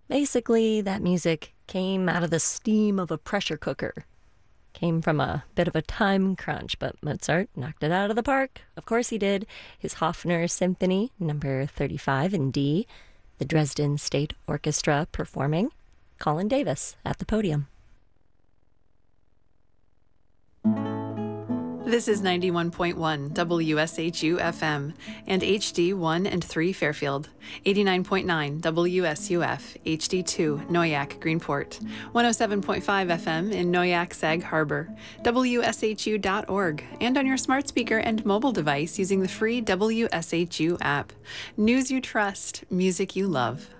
Basically, that music came out of the steam of a pressure cooker. Came from a bit of a time crunch, but Mozart knocked it out of the park. Of course he did. His Hofner Symphony, number 35 in D, the Dresden State Orchestra performing, Colin Davis at the podium. This is 91.1 WSHU FM and HD1 and 3 Fairfield, 89.9 WSUF HD2 Noyak Greenport, 107.5 FM in Noyak Sag Harbor, WSHU.org, and on your smart speaker and mobile device using the free WSHU app. News you trust, music you love.